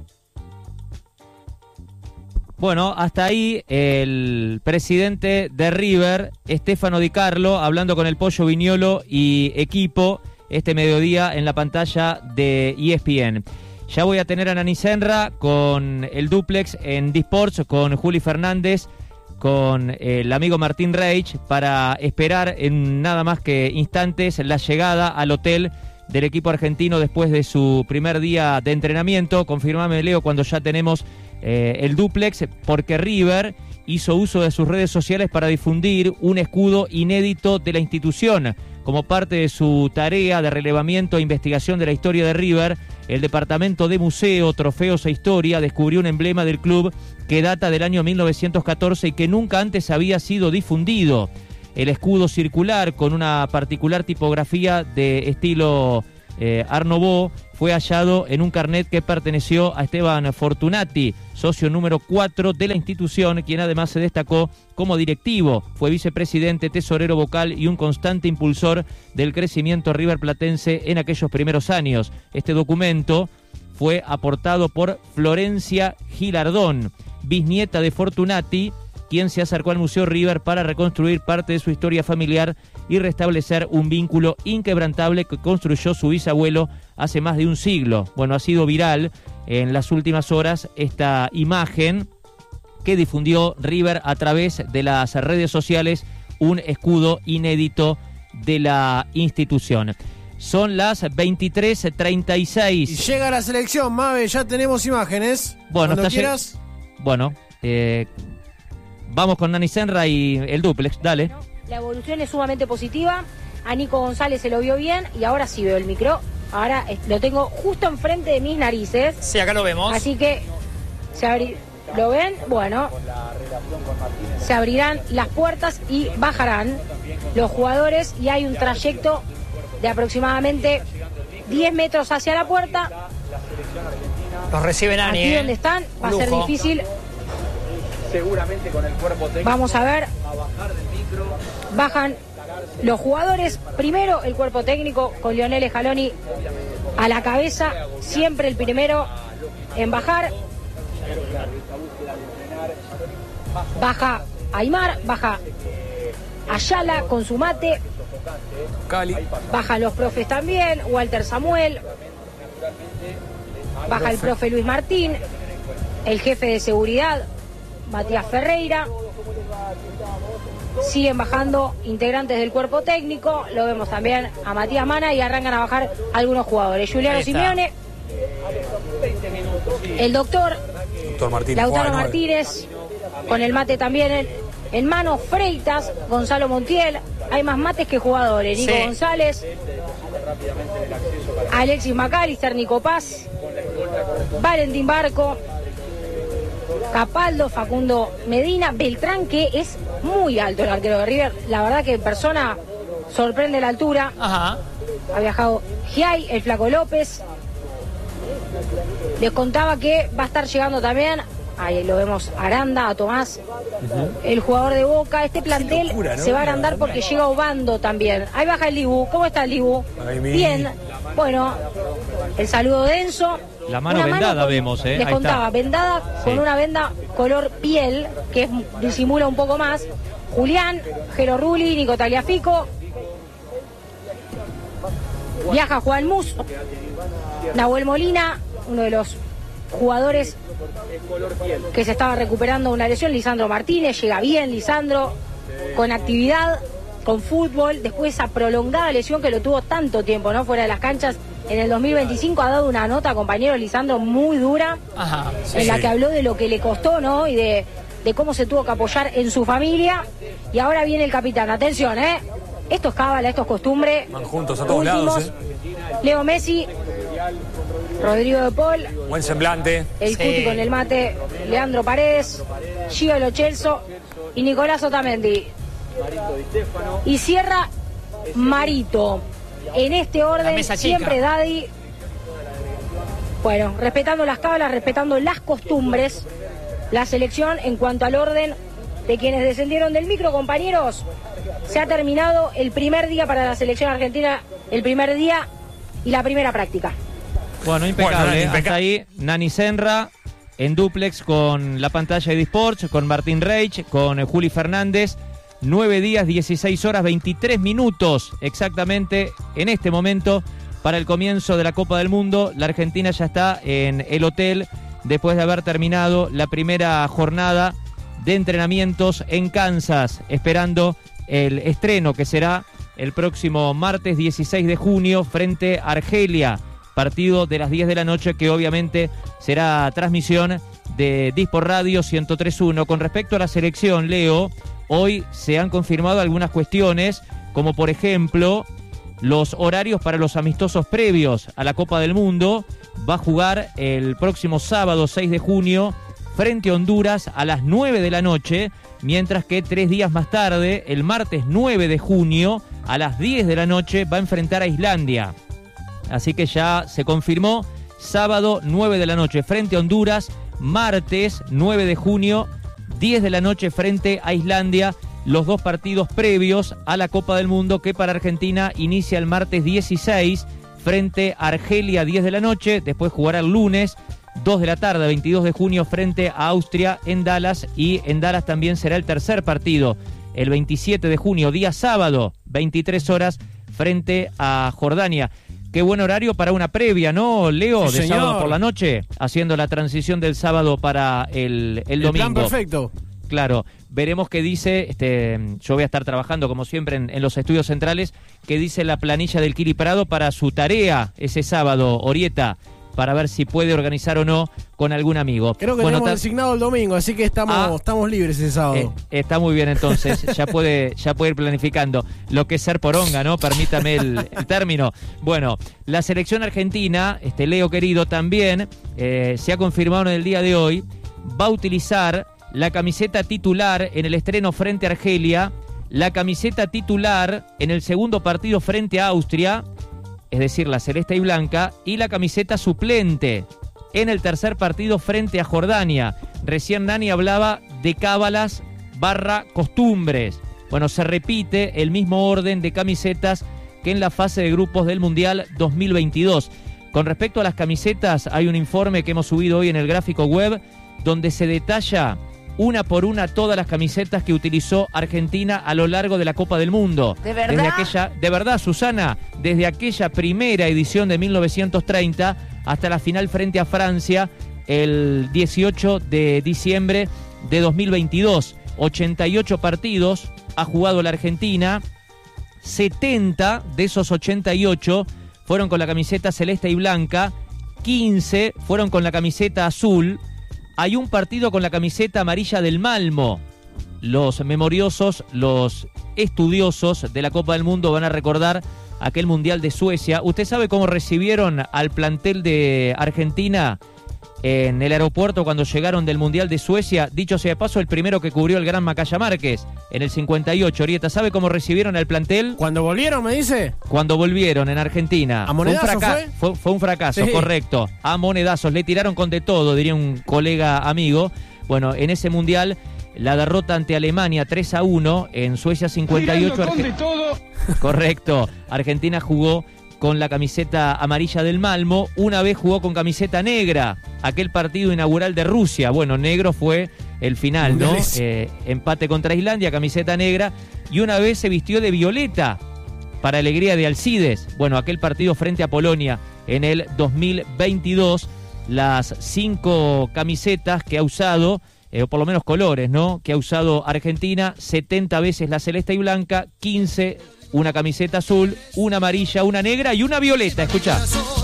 [SPEAKER 2] Bueno, hasta ahí el presidente de River, Stefano Di Carlo, hablando con el Pollo Viñolo y equipo este mediodía en la pantalla de E S P N. Ya voy a tener a Nani Senra con el duplex en D-Sports, con Juli Fernández, con el amigo Martín Reich, para esperar en nada más que instantes la llegada al hotel del equipo argentino después de su primer día de entrenamiento. Confirmame, Leo, cuando ya tenemos eh, el duplex, porque River hizo uso de sus redes sociales para difundir un escudo inédito de la institución. Como parte de su tarea de relevamiento e investigación de la historia de River, el Departamento de Museo, Trofeos e Historia descubrió un emblema del club que data del año mil novecientos catorce y que nunca antes había sido difundido. El escudo circular con una particular tipografía de estilo eh, Art Nouveau fue hallado en un carnet que perteneció a Esteban Fortunati, socio número cuatro de la institución, quien además se destacó como directivo, fue vicepresidente, tesorero vocal y un constante impulsor del crecimiento riverplatense en aquellos primeros años. Este documento fue aportado por Florencia Gilardón, bisnieta de Fortunati, quien se acercó al Museo River para reconstruir parte de su historia familiar y restablecer un vínculo inquebrantable que construyó su bisabuelo hace más de un siglo. Bueno, ha sido viral en las últimas horas esta imagen que difundió River a través de las redes sociales, un escudo inédito de la institución. Son las veintitrés treinta y seis.
[SPEAKER 5] Y llega la selección, Mabe, ya tenemos imágenes.
[SPEAKER 2] Bueno,
[SPEAKER 5] Cuando
[SPEAKER 2] está
[SPEAKER 5] quieras.
[SPEAKER 2] Bueno, eh, vamos con Nani Senra y el dúplex, dale.
[SPEAKER 8] La evolución es sumamente positiva. A Nico González se lo vio bien y ahora sí veo el micro. Ahora eh, lo tengo justo enfrente de mis narices.
[SPEAKER 9] Sí, acá lo vemos.
[SPEAKER 8] Así que se abri... ¿Lo ven? Bueno, se abrirán las puertas y bajarán los jugadores y hay un trayecto de aproximadamente diez metros hacia la puerta.
[SPEAKER 9] Los recibe Nani.
[SPEAKER 8] Aquí
[SPEAKER 9] ¿eh?
[SPEAKER 8] donde están va a ser
[SPEAKER 9] Lujo.
[SPEAKER 8] difícil.
[SPEAKER 4] Seguramente con el cuerpo técnico.
[SPEAKER 8] Vamos a ver. Bajan los jugadores. Primero el cuerpo técnico con Lionel Scaloni a la cabeza. Siempre el primero en bajar. Baja Aymar, baja Ayala con su mate.
[SPEAKER 9] Cali.
[SPEAKER 8] Bajan los profes también. Walter Samuel. Baja el profe Luis Martín. El jefe de seguridad Matías Ferreira. Siguen bajando integrantes del cuerpo técnico. Lo vemos también a Matías Mana y arrancan a bajar algunos jugadores. Juliano Simeone, el doctor,
[SPEAKER 9] Doctor Martínez.
[SPEAKER 8] Lautaro
[SPEAKER 9] Juan,
[SPEAKER 8] Martínez, con el mate también en, en mano. Freitas, Gonzalo Montiel. Hay más mates que jugadores. Nico
[SPEAKER 9] Sí.
[SPEAKER 8] González, Alexis McAllister, Nico Paz, Valentín Barco, Capaldo, Facundo Medina, Beltrán, que es muy alto el arquero de River. La verdad que en persona sorprende la altura.
[SPEAKER 9] Ajá.
[SPEAKER 8] Ha viajado Giai, el Flaco López. Les contaba que va a estar llegando también, ahí lo vemos, Aranda, a Tomás, el jugador de Boca. Este plantel
[SPEAKER 9] locura, ¿no?
[SPEAKER 8] se va a agrandar porque llega Obando también. Ahí baja el Dibu. ¿Cómo está el Dibu?
[SPEAKER 9] Ay, mi-
[SPEAKER 8] Bien. Bueno, el saludo de Enzo.
[SPEAKER 2] La mano
[SPEAKER 8] Una
[SPEAKER 2] vendada
[SPEAKER 8] con-
[SPEAKER 2] vemos, ¿eh?
[SPEAKER 8] Les
[SPEAKER 2] Ahí
[SPEAKER 8] contaba,
[SPEAKER 2] está.
[SPEAKER 8] vendada
[SPEAKER 2] Sí.
[SPEAKER 8] con una venda color piel, que es- disimula un poco más. Julián, Jero Rulli, Nico Tagliafico. Viaja Juan Mus, Nahuel Molina, uno de los jugadores que se estaba recuperando una lesión. Lisandro Martínez, llega bien Lisandro, con actividad, con fútbol, después de esa prolongada lesión que lo tuvo tanto tiempo, ¿no? Fuera de las canchas. En el dos mil veinticinco ha dado una nota, compañero Lisandro, muy dura,
[SPEAKER 9] Ajá. Sí,
[SPEAKER 8] en la
[SPEAKER 9] sí.
[SPEAKER 8] que habló de lo que le costó, ¿no? Y de, de cómo se tuvo que apoyar en su familia. Y ahora viene el capitán. Atención, ¿eh? Esto es cábala, esto es costumbre.
[SPEAKER 9] Van juntos a todos
[SPEAKER 8] Últimos,
[SPEAKER 9] lados, ¿eh?
[SPEAKER 8] Leo Messi, Rodrigo de Paul,
[SPEAKER 9] Buen semblante.
[SPEAKER 8] el
[SPEAKER 9] Sí.
[SPEAKER 8] Cuti con el mate, Leandro Paredes, Gio Lo Celso y Nicolás Otamendi. Y cierra Marito. En este
[SPEAKER 9] La
[SPEAKER 8] orden,
[SPEAKER 9] mesa chica.
[SPEAKER 8] siempre Daddy. Bueno, respetando las cábalas, respetando las costumbres, la selección en cuanto al orden de quienes descendieron del micro, compañeros. Se ha terminado el primer día para la selección argentina, el primer día y la primera práctica.
[SPEAKER 2] Bueno, impecable.
[SPEAKER 9] Bueno, Nani,
[SPEAKER 2] ¿eh?
[SPEAKER 9] impeca-
[SPEAKER 2] Hasta ahí, Nani Senra en duplex con la pantalla de Disports, con Martín Reich, con Juli Fernández. Nueve días, dieciséis horas, veintitrés minutos exactamente en este momento para el comienzo de la Copa del Mundo. La Argentina ya está en el hotel después de haber terminado la primera jornada de entrenamientos en Kansas, esperando el estreno que será el próximo martes dieciséis de junio frente a Argelia. Partido de las diez de la noche que obviamente será transmisión de Dispor Radio ciento tres punto uno. Con respecto a la selección, Leo, hoy se han confirmado algunas cuestiones, como por ejemplo los horarios para los amistosos previos a la Copa del Mundo. Va a jugar el próximo sábado seis de junio frente a Honduras a las nueve de la noche, mientras que tres días más tarde, el martes nueve de junio, a las diez de la noche, va a enfrentar a Islandia. Así que ya se confirmó, sábado nueve de la noche frente a Honduras, martes nueve de junio, diez de la noche frente a Islandia, los dos partidos previos a la Copa del Mundo que para Argentina inicia el martes dieciséis frente a Argelia diez de la noche, después jugará el lunes dos de la tarde, veintidós de junio frente a Austria en Dallas, y en Dallas también será el tercer partido, el veintisiete de junio, día sábado, veintitrés horas frente a Jordania. Qué buen horario para una previa, ¿no, Leo?
[SPEAKER 5] Sí,
[SPEAKER 2] de
[SPEAKER 5] señor.
[SPEAKER 2] sábado por la noche, haciendo la transición del sábado para el, el domingo.
[SPEAKER 5] El plan perfecto.
[SPEAKER 2] Claro, veremos qué dice, este, yo voy a estar trabajando como siempre en, en los estudios centrales, qué dice la planilla del Kili Prado para su tarea ese sábado, Orieta, para ver si puede organizar o no con algún amigo.
[SPEAKER 5] Creo que
[SPEAKER 2] bueno,
[SPEAKER 5] tenemos
[SPEAKER 2] ta-
[SPEAKER 5] designado el domingo, así que estamos,
[SPEAKER 2] Ah.
[SPEAKER 5] estamos libres ese sábado.
[SPEAKER 2] Eh, está muy bien entonces, ya puede, ya puede ir planificando. Lo que es ser poronga, ¿no? Permítame el, el término. Bueno, la selección argentina, este Leo querido, también eh, se ha confirmado en el día de hoy, va a utilizar la camiseta titular en el estreno frente a Argelia, la camiseta titular en el segundo partido frente a Austria, es decir, la celeste y blanca, y la camiseta suplente en el tercer partido frente a Jordania. Recién Nani hablaba de cábalas barra costumbres. Bueno, se repite el mismo orden de camisetas que en la fase de grupos del Mundial dos mil veintidós. Con respecto a las camisetas, hay un informe que hemos subido hoy en el gráfico web donde se detalla una por una todas las camisetas que utilizó Argentina a lo largo de la Copa del Mundo.
[SPEAKER 8] ¿De verdad?
[SPEAKER 2] Desde aquella, de verdad, Susana, desde aquella primera edición de mil novecientos treinta hasta la final frente a Francia el dieciocho de diciembre de dos mil veintidós. ochenta y ocho partidos ha jugado la Argentina, setenta de esos ochenta y ocho fueron con la camiseta celeste y blanca, quince fueron con la camiseta azul. Hay un partido con la camiseta amarilla del Malmo. Los memoriosos, los estudiosos de la Copa del Mundo van a recordar aquel Mundial de Suecia. ¿Usted sabe cómo recibieron al plantel de Argentina en el aeropuerto cuando llegaron del Mundial de Suecia? Dicho sea de paso, el primero que cubrió el gran Macaya Márquez en el cincuenta y ocho. Orieta, ¿sabe cómo recibieron al plantel?
[SPEAKER 5] Cuando volvieron, me dice.
[SPEAKER 2] Cuando volvieron en Argentina.
[SPEAKER 5] ¿A monedazos
[SPEAKER 2] fue? Un fraca-
[SPEAKER 5] fue?
[SPEAKER 2] fue? Fue un fracaso,
[SPEAKER 5] Sí.
[SPEAKER 2] correcto. A monedazos. Le tiraron con de todo, diría un colega amigo. Bueno, en ese Mundial, la derrota ante Alemania tres a uno, en Suecia cincuenta y ocho.
[SPEAKER 3] Tirando con
[SPEAKER 2] Arge-
[SPEAKER 3] de todo.
[SPEAKER 2] Correcto. Argentina jugó con la camiseta amarilla del Malmo. Una vez jugó con camiseta negra, aquel partido inaugural de Rusia. Bueno, negro fue el final, ¿no? Eh, empate contra Islandia, camiseta negra. Y una vez se vistió de violeta, para alegría de Alcides. Bueno, aquel partido frente a Polonia en el dos mil veintidós. Las cinco camisetas que ha usado, eh, o por lo menos colores, ¿no?, que ha usado Argentina: setenta veces la celeste y blanca, quince una camiseta azul, una amarilla, una negra y una violeta. Escuchá.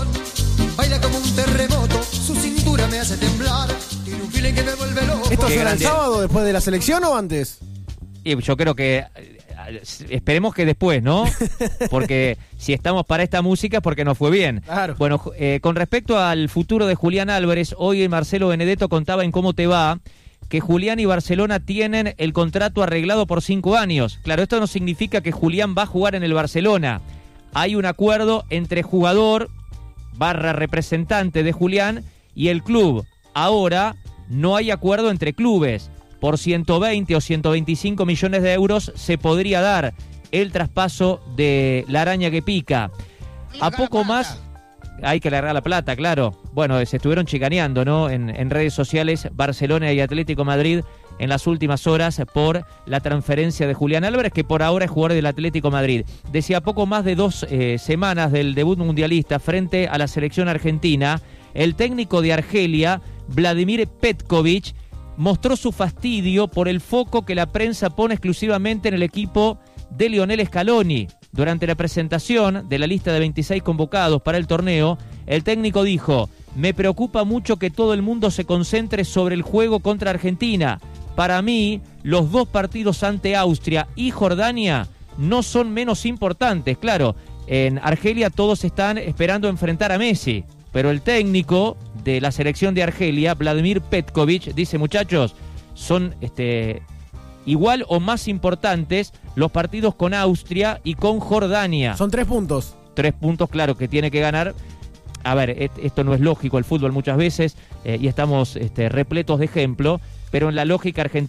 [SPEAKER 10] Baila como un terremoto, su cintura me hace temblar, tiene un feeling que me vuelve loco.
[SPEAKER 5] ¿Esto
[SPEAKER 2] Qué
[SPEAKER 5] será el
[SPEAKER 2] grande.
[SPEAKER 5] sábado después de la selección o antes?
[SPEAKER 2] Y yo creo que eh, esperemos que después, ¿no? Porque si estamos para esta música es porque nos fue bien.
[SPEAKER 5] Claro.
[SPEAKER 2] Bueno, eh, con respecto al futuro de Julián Álvarez, hoy Marcelo Benedetto contaba en Cómo Te Va que Julián y Barcelona tienen el contrato arreglado por cinco años. Claro, esto no significa que Julián va a jugar en el Barcelona. Hay un acuerdo entre jugador barra representante de Julián y el club. Ahora no hay acuerdo entre clubes. Por ciento veinte o ciento veinticinco millones de euros se podría dar el traspaso de la araña que pica. A poco más hay que largar la plata, claro. Bueno, se estuvieron chicaneando, ¿no?, en, en redes sociales Barcelona y Atlético Madrid en las últimas horas por la transferencia de Julián Álvarez, que por ahora es jugador del Atlético Madrid. Decía, poco más de dos eh, semanas del debut mundialista frente a la selección argentina, el técnico de Argelia, Vladimir Petkovic, mostró su fastidio por el foco que la prensa pone exclusivamente en el equipo de Lionel Scaloni. Durante la presentación de la lista de veintiséis convocados para el torneo, el técnico dijo: me preocupa mucho que todo el mundo se concentre sobre el juego contra Argentina. Para mí, los dos partidos ante Austria y Jordania no son menos importantes. Claro, en Argelia todos están esperando enfrentar a Messi, pero el técnico de la selección de Argelia, Vladimir Petkovic, dice: muchachos, son este, igual o más importantes los partidos con Austria y con Jordania.
[SPEAKER 5] Son tres puntos.
[SPEAKER 2] Tres puntos, claro, que tiene que ganar. A ver, et, esto no es lógico, el fútbol muchas veces, eh, y estamos este, repletos de ejemplo, pero en la lógica argentina